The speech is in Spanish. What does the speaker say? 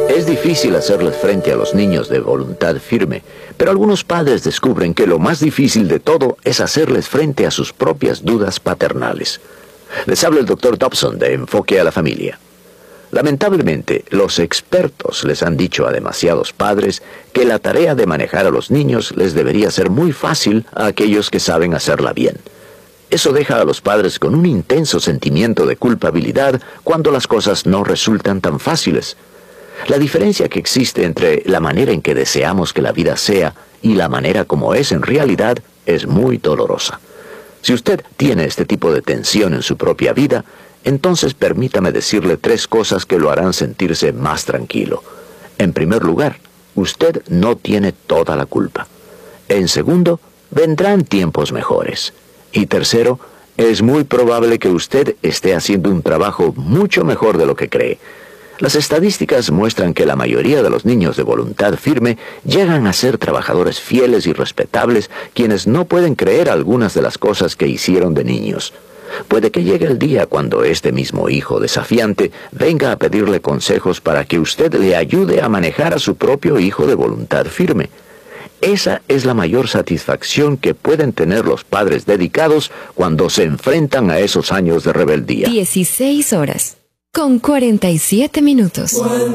Es difícil hacerles frente a los niños de voluntad firme, pero algunos padres descubren que lo más difícil de todo es hacerles frente a sus propias dudas paternales. Les habla el Dr. Dobson de Enfoque a la Familia. Lamentablemente, los expertos les han dicho a demasiados padres que la tarea de manejar a los niños les debería ser muy fácil a aquellos que saben hacerla bien. Eso deja a los padres con un intenso sentimiento de culpabilidad cuando las cosas no resultan tan fáciles. La diferencia que existe entre la manera en que deseamos que la vida sea y la manera como es en realidad es muy dolorosa. Si usted tiene este tipo de tensión en su propia vida, entonces permítame decirle 3 cosas que lo harán sentirse más tranquilo. En primer lugar, usted no tiene toda la culpa. En segundo, vendrán tiempos mejores. Y tercero, es muy probable que usted esté haciendo un trabajo mucho mejor de lo que cree. Las estadísticas muestran que la mayoría de los niños de voluntad firme llegan a ser trabajadores fieles y respetables quienes no pueden creer algunas de las cosas que hicieron de niños. Puede que llegue el día cuando este mismo hijo desafiante venga a pedirle consejos para que usted le ayude a manejar a su propio hijo de voluntad firme. Esa es la mayor satisfacción que pueden tener los padres dedicados cuando se enfrentan a esos años de rebeldía. 16 horas con 47 minutos.